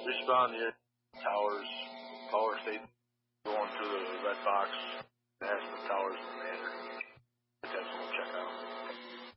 Respond to your towers. Power stayed going through the red box.